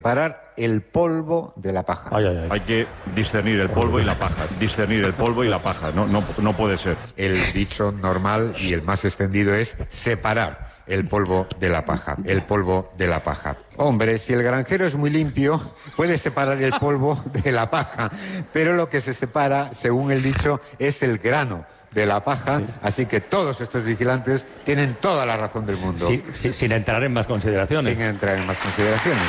Separar el polvo de la paja. Hay que discernir el polvo y la paja. Discernir el polvo y la paja. No puede ser. El dicho normal y el más extendido es separar el polvo de la paja. El polvo de la paja. Hombre, si el granjero es muy limpio, puede separar el polvo de la paja. Pero lo que se separa, según el dicho, es el grano de la paja, sí. Así que todos estos vigilantes tienen toda la razón del mundo. Sí, sin entrar en más consideraciones. Sin entrar en más consideraciones.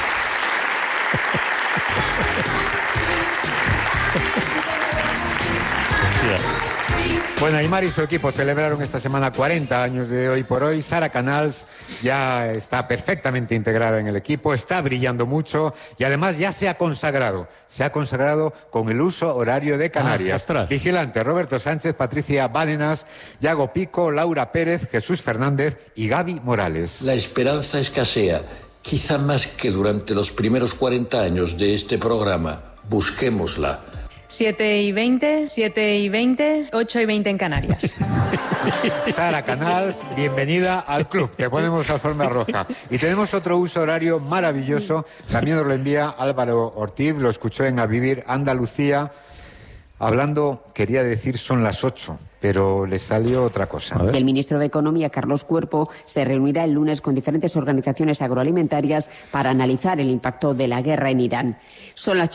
Bueno, Aymar y su equipo celebraron esta semana 40 años de Hoy por Hoy. Sara Canals ya está perfectamente integrada en el equipo, está brillando mucho y además ya se ha consagrado con el uso horario de Canarias. Vigilante Roberto Sánchez, Patricia Bádenas, Yago Pico, Laura Pérez, Jesús Fernández y Gaby Morales. La esperanza escasea, quizá más que durante los primeros 40 años de este programa. Busquémosla. 7:20, 7:20, 8:20 en Canarias. Sara Canals, bienvenida al club. Te ponemos alfombra roja. Y tenemos otro uso horario maravilloso. También nos lo envía Álvaro Ortiz. Lo escuchó en A Vivir Andalucía. Hablando, quería decir son las 8, pero le salió otra cosa. El ministro de Economía, Carlos Cuerpo, se reunirá el lunes con diferentes organizaciones agroalimentarias para analizar el impacto de la guerra en Irán. Son las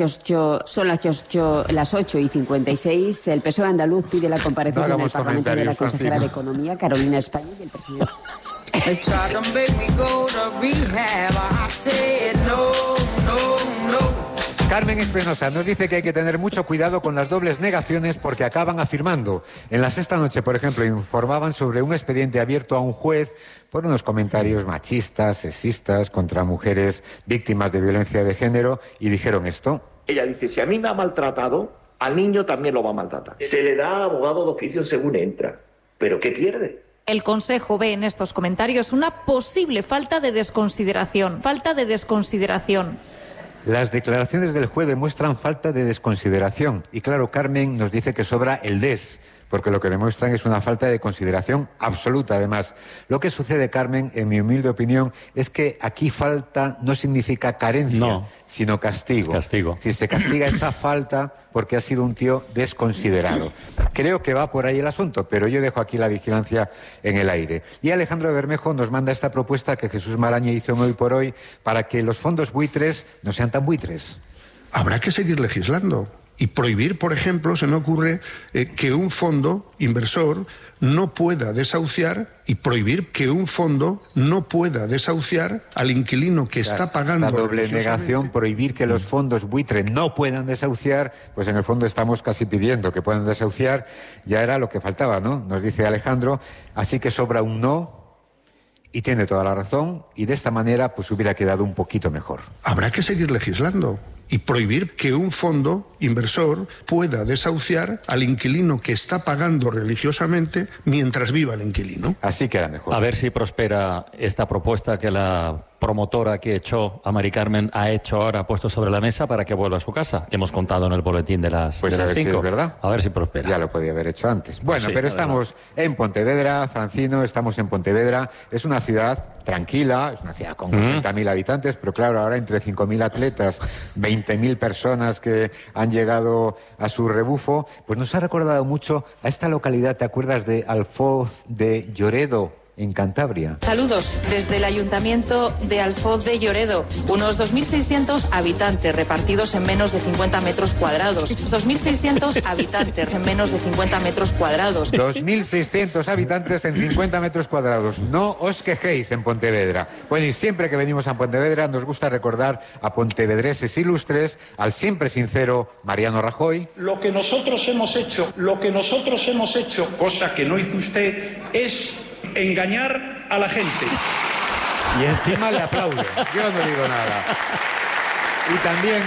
8:56. El PSOE andaluz pide la comparecencia en el Parlamento de la consejera de Economía, Carolina España, y el presidente. Carmen Espinosa nos dice que hay que tener mucho cuidado con las dobles negaciones porque acaban afirmando. En La Sexta Noche, por ejemplo, informaban sobre un expediente abierto a un juez por unos comentarios machistas, sexistas contra mujeres víctimas de violencia de género y dijeron esto. Ella dice, si a mí me ha maltratado, al niño también lo va a maltratar. Se le da abogado de oficio según entra. ¿Pero qué pierde? El Consejo ve en estos comentarios una posible falta de desconsideración. Las declaraciones del juez demuestran falta de desconsideración. Y claro, Carmen nos dice que sobra el des, porque lo que demuestran es una falta de consideración absoluta. Además, lo que sucede, Carmen, en mi humilde opinión, es que aquí falta no significa carencia, sino castigo. Es decir, se castiga esa falta porque ha sido un tío desconsiderado. Creo que va por ahí el asunto, pero yo dejo aquí la vigilancia en el aire. Y Alejandro Bermejo nos manda esta propuesta que Jesús Maraña hizo en Hoy por Hoy para que los fondos buitres no sean tan buitres. Habrá que seguir legislando. Y prohibir, por ejemplo, se me ocurre que un fondo inversor no pueda desahuciar al inquilino que está pagando. La doble negación, prohibir que los fondos buitre no puedan desahuciar, pues en el fondo estamos casi pidiendo que puedan desahuciar, ya era lo que faltaba, ¿no? Nos dice Alejandro, así que sobra un no, y tiene toda la razón, y de esta manera pues hubiera quedado un poquito mejor. Habrá que seguir legislando. Y prohibir que un fondo inversor pueda desahuciar al inquilino que está pagando religiosamente mientras viva el inquilino. Así queda mejor. A ver si prospera esta propuesta que la promotora que echó a Mari Carmen ha hecho ahora, ha puesto sobre la mesa para que vuelva a su casa, que hemos contado en el boletín de las 5. Pues a ver si es verdad. A ver si prospera. Ya lo podía haber hecho antes. Bueno, Sí, pero estamos en Pontevedra, Francino, estamos en Pontevedra. Es una ciudad tranquila, es una ciudad con 80.000 habitantes, pero claro, ahora entre 5.000 atletas, 20.000 personas que han llegado a su rebufo, pues nos ha recordado mucho a esta localidad. ¿Te acuerdas de Alfoz de Lloredo, en Cantabria? Saludos desde el Ayuntamiento de Alfoz de Lloredo. Unos 2.600 habitantes repartidos en menos de 50 metros cuadrados. 2.600 habitantes en menos de 50 metros cuadrados. 2.600 habitantes en 50 metros cuadrados. No os quejéis en Pontevedra. Bueno, y siempre que venimos a Pontevedra nos gusta recordar a pontevedreses ilustres, al siempre sincero Mariano Rajoy. Lo que nosotros hemos hecho, cosa que no hizo usted, es engañar a la gente. Y encima le aplauden. Yo no digo nada. Y también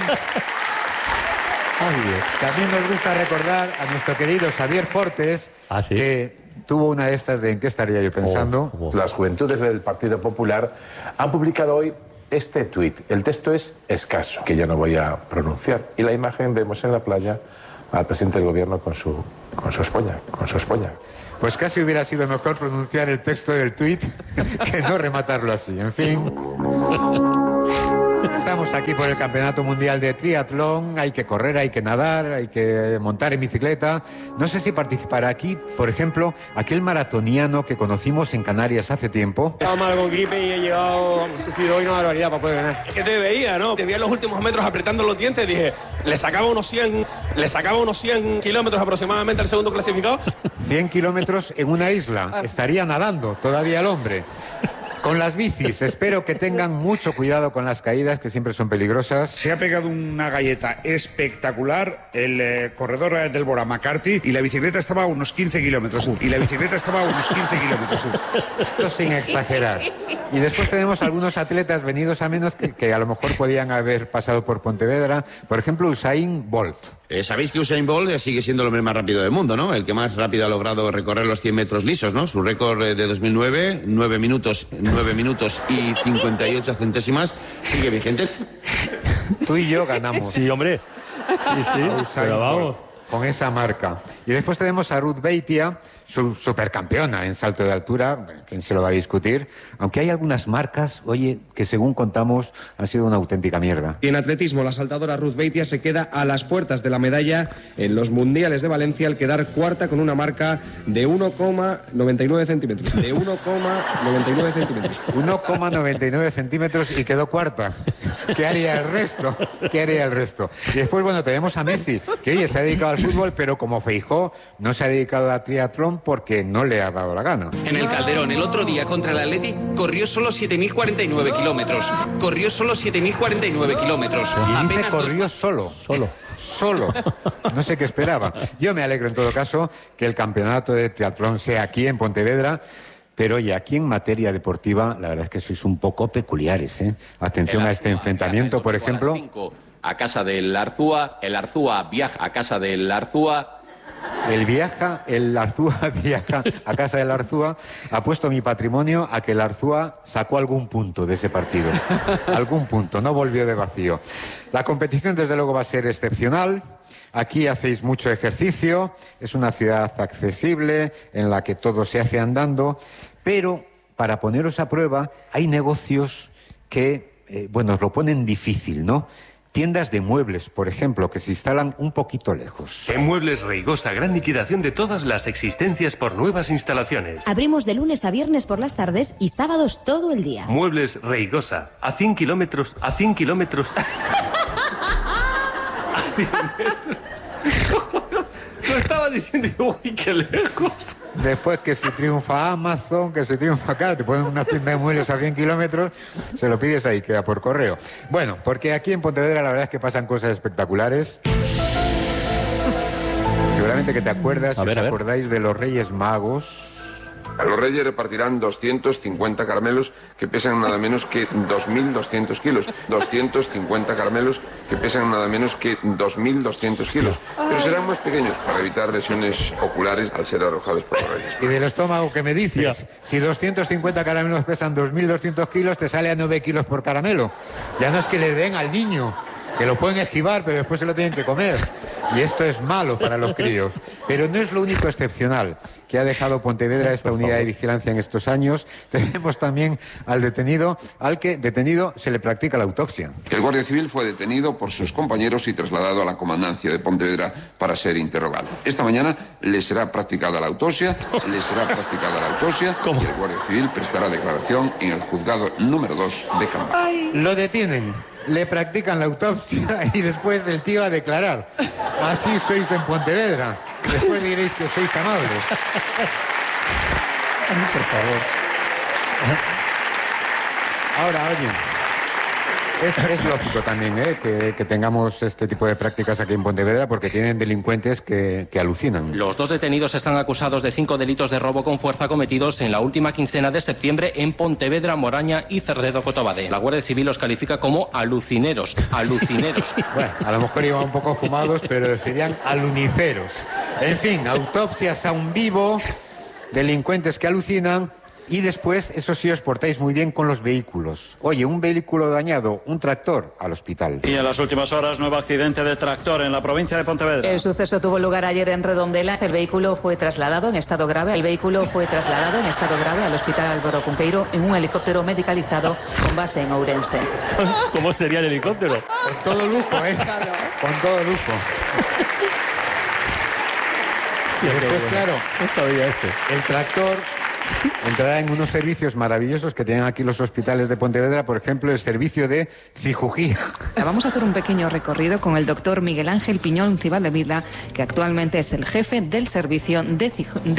nos gusta recordar a nuestro querido Xavier Fortes, que tuvo una de estas de ¿en qué estaría yo pensando? Las juventudes del Partido Popular han publicado hoy este tuit. El texto es escaso, que yo no voy a pronunciar. Y la imagen vemos en la playa al presidente del gobierno con su esposa. Pues casi hubiera sido mejor pronunciar el texto del tuit que no rematarlo así. En fin. estamos aquí por el Campeonato Mundial de Triatlón. Hay que correr, hay que nadar, hay que montar en bicicleta. No sé si participará aquí, por ejemplo, aquel maratoniano que conocimos en Canarias hace tiempo. Estaba mal con gripe y he llegado, he sufrido hoy una barbaridad para poder ganar. Es que te veía, ¿no? Te veía en los últimos metros apretando los dientes, dije, le sacaba unos 100 kilómetros aproximadamente al segundo clasificado. 100 kilómetros en una isla. Estaría nadando todavía el hombre. Con las bicis, espero que tengan mucho cuidado con las caídas, que siempre son peligrosas. Se ha pegado una galleta espectacular el corredor del Bora McCarthy y la bicicleta estaba a unos 15 kilómetros. Esto sin exagerar. Y después tenemos algunos atletas venidos a menos que a lo mejor podían haber pasado por Pontevedra. Por ejemplo, Usain Bolt. Sabéis que Usain Bolt sigue siendo el hombre más rápido del mundo, ¿no? El que más rápido ha logrado recorrer los 100 metros lisos, ¿no? Su récord de 2009, 9 minutos y 58 centésimas, sigue vigente. Tú y yo ganamos. Sí, hombre. Sí, pero vamos. Con esa marca. Y después tenemos a Ruth Beitia, su supercampeona en salto de altura, ¿quién se lo va a discutir? Aunque hay algunas marcas, oye, que según contamos han sido una auténtica mierda. Y en atletismo, la saltadora Ruth Beitia se queda a las puertas de la medalla en los Mundiales de Valencia al quedar cuarta con una marca de 1,99 centímetros. 1,99 centímetros y quedó cuarta. ¿Qué haría el resto? Y después, bueno, tenemos a Messi, que oye, se ha dedicado al fútbol, pero como Feijóo no se ha dedicado a triatlón porque no le ha dado la gana. En el Calderón, el otro día contra el Atleti, corrió solo 7.049 kilómetros. Y dice corrió solo. No sé qué esperaba. Yo me alegro en todo caso que el campeonato de triatlón sea aquí en Pontevedra. Pero oye, aquí en materia deportiva, la verdad es que sois un poco peculiares, ¿eh? Atención a este enfrentamiento, por ejemplo. A casa del Arzúa, el Arzúa viaja a casa del Arzúa. El Arzúa viaja a casa del Arzúa. Apuesto mi patrimonio a que el Arzúa sacó algún punto de ese partido. Algún punto, no volvió de vacío. La competición, desde luego, va a ser excepcional. Aquí hacéis mucho ejercicio, es una ciudad accesible en la que todo se hace andando, pero para poneros a prueba hay negocios que, os lo ponen difícil, ¿no? Tiendas de muebles, por ejemplo, que se instalan un poquito lejos. En Muebles Reigosa, gran liquidación de todas las existencias por nuevas instalaciones. Abrimos de lunes a viernes por las tardes y sábados todo el día. Muebles Reigosa, a 100 kilómetros. Lo estaba diciendo, uy, qué lejos. Después que si triunfa Amazon, que si triunfa acá, te ponen una tienda de muebles a 100 kilómetros, se lo pides ahí, queda por correo. Bueno, porque aquí en Pontevedra la verdad es que pasan cosas espectaculares. Seguramente que te acuerdas, si os acordáis de los Reyes Magos. A los Reyes repartirán 250 caramelos que pesan nada menos que 2.200 kilos. 250 caramelos que pesan nada menos que 2.200 kilos. Pero serán más pequeños para evitar lesiones oculares al ser arrojados por los Reyes. ¿Y del estómago qué me dices? Si 250 caramelos pesan 2.200 kilos, te sale a 9 kilos por caramelo. Ya no es que le den al niño, que lo pueden esquivar, pero después se lo tienen que comer. Y esto es malo para los críos. Pero no es lo único excepcional que ha dejado Pontevedra esta unidad de vigilancia en estos años. Tenemos también al detenido se le practica la autopsia. El guardia civil fue detenido por sus compañeros y trasladado a la comandancia de Pontevedra para ser interrogado. Esta mañana le será practicada la autopsia, y el guardia civil prestará declaración en el juzgado número 2 de Cambac. Lo detienen, le practican la autopsia y después el tío a declarar. Así sois en Pontevedra. Después diréis que sois amables. Por favor. Ahora, oye, es lógico también que tengamos este tipo de prácticas aquí en Pontevedra porque tienen delincuentes que alucinan. Los dos detenidos están acusados de 5 delitos de robo con fuerza cometidos en la última quincena de septiembre en Pontevedra, Moraña y Cerdedo Cotobade. La Guardia Civil los califica como alucineros. Bueno, a lo mejor iban un poco fumados, pero serían aluniceros. En fin, autopsias a un vivo, delincuentes que alucinan Y después, eso sí, os portáis muy bien con los vehículos. Oye, un vehículo dañado, un tractor, al hospital. Y en las últimas horas, nuevo accidente de tractor en la provincia de Pontevedra. El suceso tuvo lugar ayer en Redondela. El vehículo fue trasladado en estado grave. El vehículo fue trasladado en estado grave al hospital Álvaro Cunqueiro en un helicóptero medicalizado con base en Ourense. ¿Cómo sería el helicóptero? Con todo lujo, ¿eh? Con todo lujo. Y después, claro, no sabía esto. El tractor entrará en unos servicios maravillosos que tienen aquí los hospitales de Pontevedra, por ejemplo, el servicio de cirugía. Vamos a hacer un pequeño recorrido con el doctor Miguel Ángel Piñón Cibaldevila, que actualmente es el jefe del servicio de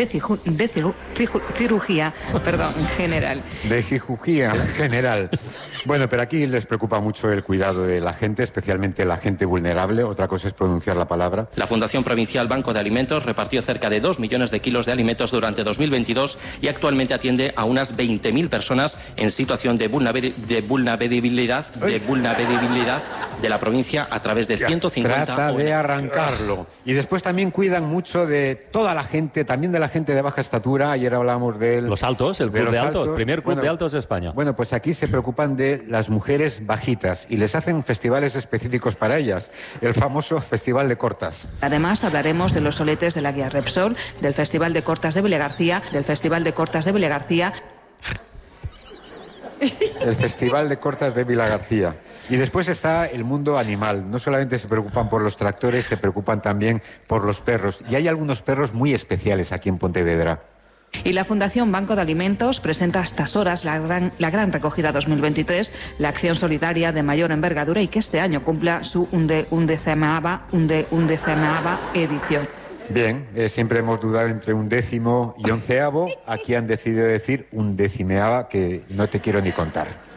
cirugía general. De cirugía general. Bueno, pero aquí les preocupa mucho el cuidado de la gente, especialmente la gente vulnerable. Otra cosa es pronunciar la palabra. La Fundación Provincial Banco de Alimentos repartió cerca de 2 millones de kilos de alimentos durante 2022 y actualmente atiende a unas 20.000 personas en situación de vulnerabilidad de la provincia a través de 150 Trata de arrancarlo. Y después también cuidan mucho de toda la gente, también de la gente de baja estatura. Ayer hablábamos de los altos, el club de altos, el primer club de altos de España. Bueno, pues aquí se preocupan de las mujeres bajitas y les hacen festivales específicos para ellas, el famoso Festival de Cortas. Además hablaremos de los soletes de la guía Repsol, del Festival de Cortas de Vilagarcía, del Festival de Cortas de Vilagarcía. El Festival de Cortas de Vilagarcía. Y después está el mundo animal. No solamente se preocupan por los tractores, se preocupan también por los perros. Y hay algunos perros muy especiales aquí en Pontevedra. Y la Fundación Banco de Alimentos presenta a estas horas la gran recogida 2023, la acción solidaria de mayor envergadura y que este año cumpla su undecimava edición. Bien, siempre hemos dudado entre 1º y 11º. Aquí han decidido decir 1º, que no te quiero ni contar.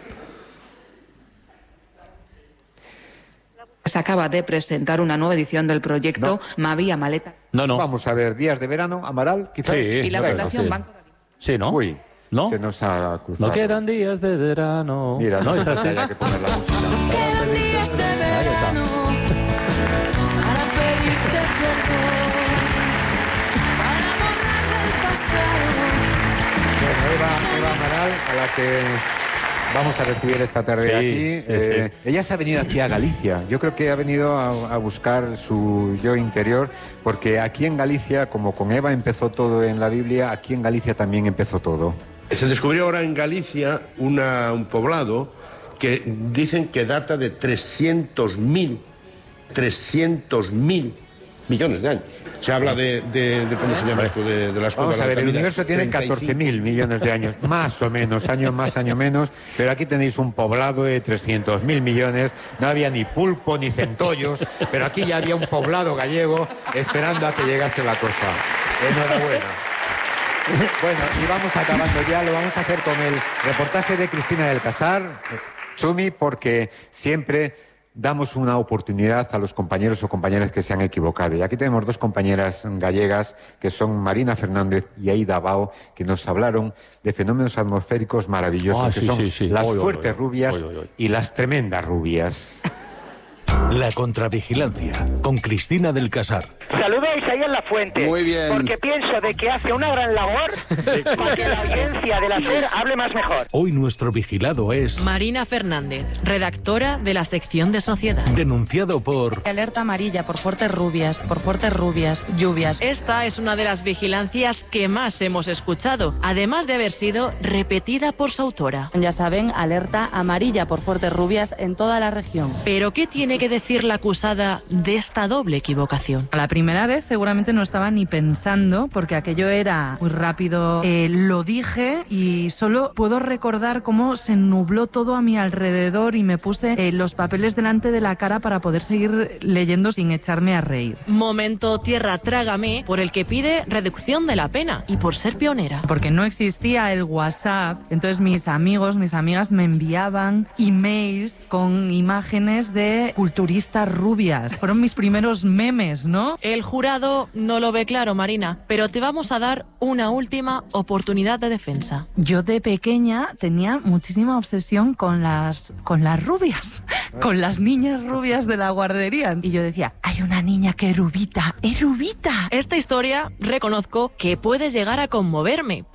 Se acaba de presentar una nueva edición del proyecto Mavía Maleta. No. Vamos a ver, días de verano, Amaral, quizás. Sí, y la Fundación Banco de Alimentos. Sí, ¿no? Uy, ¿no? Se nos ha cruzado. No quedan días de verano. Mira, no es así. Hay que poner la música. No quedan días de verano para pedirte perdón, para borrar el pasado. Bueno, Eva Amaral, a la que vamos a recibir esta tarde aquí. Sí. Ella se ha venido aquí a Galicia. Yo creo que ha venido a buscar su yo interior, porque aquí en Galicia, como con Eva empezó todo en la Biblia, aquí en Galicia también empezó todo. Se descubrió ahora en Galicia un poblado que dicen que data de 300.000 millones de años. Se habla de ¿cómo se llama esto? De las Vamos a ver, el universo tiene 35. 14.000 millones de años, más o menos, año más, año menos, pero aquí tenéis un poblado de 300.000 millones, no había ni pulpo ni centollos, pero aquí ya había un poblado gallego esperando a que llegase la cosa. Enhorabuena. Bueno, y vamos acabando ya, lo vamos a hacer con el reportaje de Cristina del Casar, Chumi, porque siempre damos una oportunidad a los compañeros o compañeras que se han equivocado. Y aquí tenemos dos compañeras gallegas, que son Marina Fernández y Aida Bao, que nos hablaron de fenómenos atmosféricos maravillosos, que son las fuertes rubias y las tremendas rubias. La contravigilancia, con Cristina del Casar. Saludéis ahí en la fuente. Muy bien. Porque pienso de que hace una gran labor para que la audiencia de la SER hable más mejor. Hoy nuestro vigilado es Marina Fernández, redactora de la sección de Sociedad. Denunciado por Alerta amarilla por fuertes rubias, lluvias. Esta es una de las vigilancias que más hemos escuchado, además de haber sido repetida por su autora. Ya saben, alerta amarilla por fuertes rubias en toda la región. ¿Pero qué tiene que decir la acusada de esta doble equivocación? La primera vez seguramente no estaba ni pensando, porque aquello era muy rápido. Lo dije y solo puedo recordar cómo se nubló todo a mi alrededor y me puse los papeles delante de la cara para poder seguir leyendo sin echarme a reír. Momento tierra trágame por el que pide reducción de la pena y por ser pionera. Porque no existía el WhatsApp, entonces mis amigos, mis amigas me enviaban emails con imágenes de culturistas rubias. Fueron mis primeros memes, ¿no? El jurado no lo ve claro, Marina, pero te vamos a dar una última oportunidad de defensa. Yo de pequeña tenía muchísima obsesión con las rubias, con las niñas rubias de la guardería. Y yo decía, hay una niña que es rubita. Esta historia reconozco que puede llegar a conmoverme,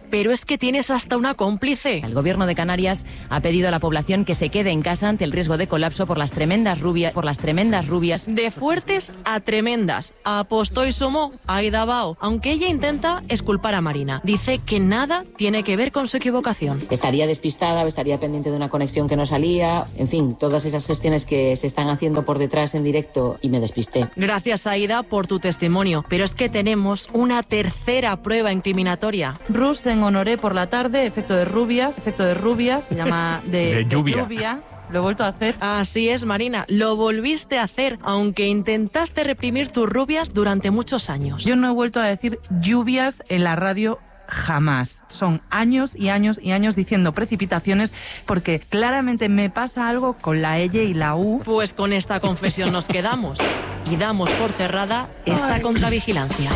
pero es que tienes hasta una cómplice. El gobierno de Canarias ha pedido a la población que se quede en casa ante el riesgo de colapso por las tremendas rubias. De fuertes a tremendas. Apostó y sumó Aida Bao, aunque ella intenta exculpar a Marina. Dice que nada tiene que ver con su equivocación. Estaría despistada, estaría pendiente de una conexión que no salía, en fin, todas esas gestiones que se están haciendo por detrás en directo y me despisté. Gracias, Aida, por tu testimonio, pero es que tenemos una tercera prueba incriminatoria. Rus en honoré por la tarde, efecto de rubias, se llama de lluvia. Lo he vuelto a hacer. Así es, Marina, lo volviste a hacer, aunque intentaste reprimir tus rubias durante muchos años. Yo no he vuelto a decir lluvias en la radio jamás. Son años y años y años diciendo precipitaciones porque claramente me pasa algo con la L y la U. Pues con esta confesión nos quedamos y damos por cerrada esta contravigilancia.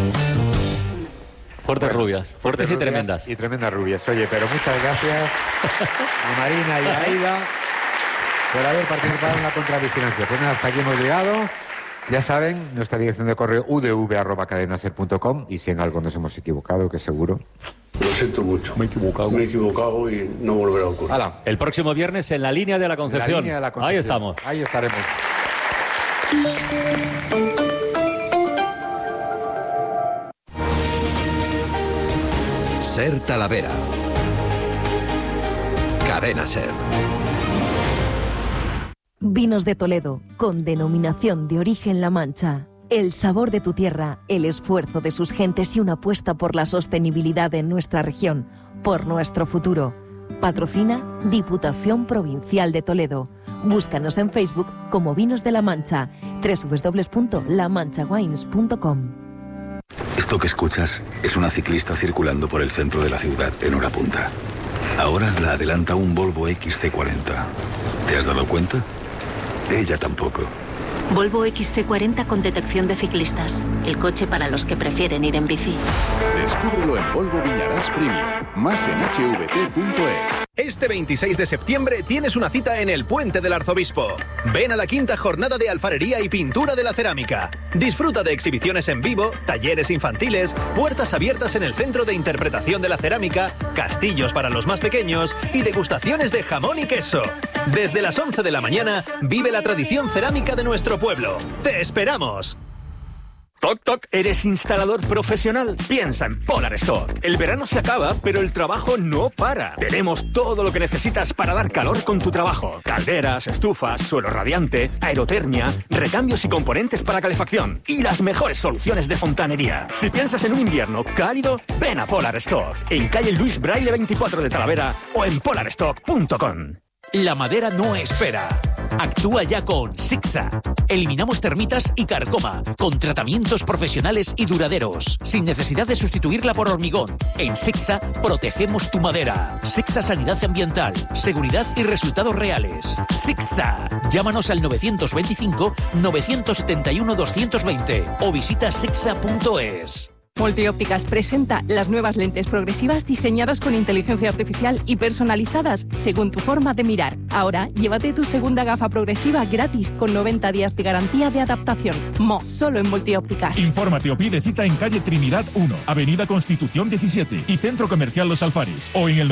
Fuertes rubias, fuertes y tremendas. Y tremendas rubias. Oye, pero muchas gracias a Marina y a Aida por haber participado en la contravigilancia. Pues nada, hasta aquí hemos llegado. Ya saben, nuestra dirección de correo udv@cadenaser.com, y si en algo nos hemos equivocado, que seguro. Lo siento mucho. Me he equivocado y no volverá a ocurrir. Hala. El próximo viernes en la línea de la Concepción. La línea de la Concepción. Ahí estamos. Ahí estaremos. Ser Talavera. Cadena Ser. Vinos de Toledo, con denominación de origen La Mancha. El sabor de tu tierra, el esfuerzo de sus gentes y una apuesta por la sostenibilidad en nuestra región, por nuestro futuro. Patrocina Diputación Provincial de Toledo. Búscanos en Facebook como Vinos de La Mancha, www.lamanchawines.com. Esto que escuchas es una ciclista circulando por el centro de la ciudad en hora punta. Ahora la adelanta un Volvo XC40. ¿Te has dado cuenta? Ella tampoco. Volvo XC40 con detección de ciclistas. El coche para los que prefieren ir en bici. Descúbrelo en Volvo Viñarás Premium. Más en hvt.es. Este 26 de septiembre tienes una cita en el Puente del Arzobispo. Ven a la 5ª jornada de alfarería y pintura de la cerámica. Disfruta de exhibiciones en vivo, talleres infantiles, puertas abiertas en el Centro de Interpretación de la Cerámica, castillos para los más pequeños y degustaciones de jamón y queso. Desde las 11 de la mañana, vive la tradición cerámica de nuestro pueblo. ¡Te esperamos! Toc Toc, ¿eres instalador profesional? Piensa en Polar Stock. El verano se acaba, pero el trabajo no para. Tenemos todo lo que necesitas para dar calor con tu trabajo. Calderas, estufas, suelo radiante, aerotermia, recambios y componentes para calefacción. Y las mejores soluciones de fontanería. Si piensas en un invierno cálido, ven a Polar Stock. En calle Luis Braille 24 de Talavera o en polarstock.com. La madera no espera. Actúa ya con Sixa. Eliminamos termitas y carcoma, con tratamientos profesionales y duraderos, sin necesidad de sustituirla por hormigón. En Sixa protegemos tu madera. Sixa Sanidad Ambiental, seguridad y resultados reales. Sixa. Llámanos al 925-971-220 o visita sixa.es. Multiópticas presenta las nuevas lentes progresivas diseñadas con inteligencia artificial y personalizadas según tu forma de mirar. Ahora, llévate tu segunda gafa progresiva gratis con 90 días de garantía de adaptación. Solo en Multiópticas. Infórmate o pide cita en calle Trinidad 1, Avenida Constitución 17 y Centro Comercial Los Alfares o en el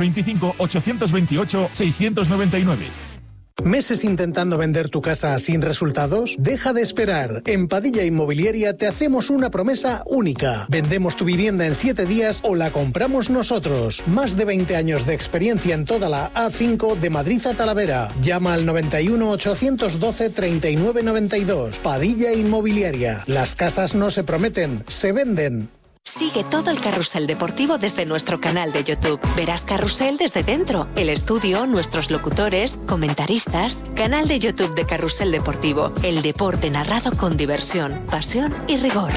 925-828-699. ¿Meses intentando vender tu casa sin resultados? Deja de esperar. En Padilla Inmobiliaria te hacemos una promesa única. Vendemos tu vivienda en 7 días o la compramos nosotros. Más de 20 años de experiencia en toda la A5 de Madrid a Talavera. Llama al 91 812 39 92. Padilla Inmobiliaria. Las casas no se prometen, se venden. Sigue todo el carrusel deportivo desde nuestro canal de YouTube. Verás Carrusel desde dentro, el estudio, nuestros locutores, comentaristas. Canal de YouTube de Carrusel Deportivo. El deporte narrado con diversión, pasión y rigor.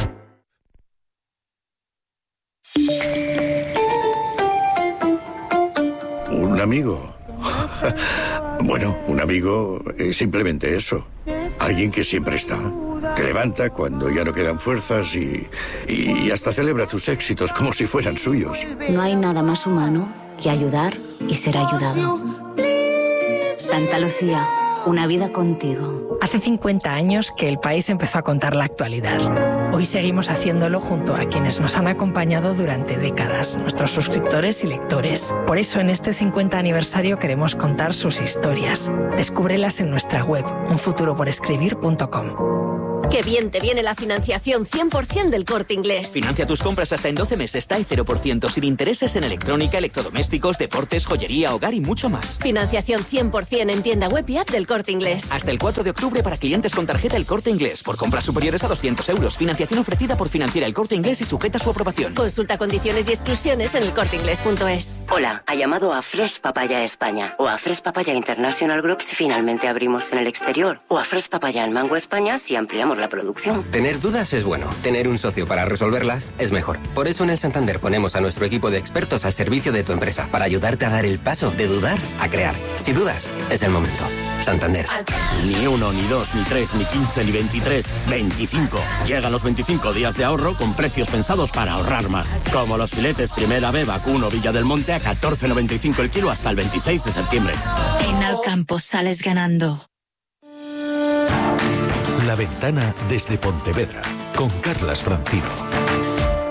¿Un amigo? Bueno, un amigo es simplemente eso. Alguien que siempre está. Te levanta cuando ya no quedan fuerzas y hasta celebra tus éxitos como si fueran suyos. No hay nada más humano que ayudar y ser ayudado. Santa Lucía, una vida contigo. Hace 50 años que el país empezó a contar la actualidad. Hoy seguimos haciéndolo junto a quienes nos han acompañado durante décadas, nuestros suscriptores y lectores. Por eso en este 50 aniversario queremos contar sus historias. Descúbrelas en nuestra web, unfuturoporescribir.com. ¡Qué bien te viene la financiación 100% del Corte Inglés! Financia tus compras hasta en 12 meses, TAE 0%, sin intereses en electrónica, electrodomésticos, deportes, joyería, hogar y mucho más. Financiación 100% en tienda web y app del Corte Inglés. Hasta el 4 de octubre para clientes con tarjeta El Corte Inglés. Por compras superiores a 200 euros. Financiación ofrecida por Financiera El Corte Inglés y sujeta a su aprobación. Consulta condiciones y exclusiones en elcorteinglés.es. Hola, ha llamado a Fresh Papaya España o a Fresh Papaya International Group si finalmente abrimos en el exterior o a Fresh Papaya en Mango España si ampliamos la producción. Tener dudas es bueno, tener un socio para resolverlas es mejor. Por eso en el Santander ponemos a nuestro equipo de expertos al servicio de tu empresa para ayudarte a dar el paso de dudar a crear. Si dudas, es el momento. Santander. Ni 1, ni 2, ni 3, ni 15, ni 23, 25. Llegan los 25 días de ahorro con precios pensados para ahorrar más. Como los filetes Primera B Vacuno Villa del Monte a 14,95 el kilo hasta el 26 de septiembre. En Alcampo sales ganando. La Ventana desde Pontevedra, con Carlas Francino.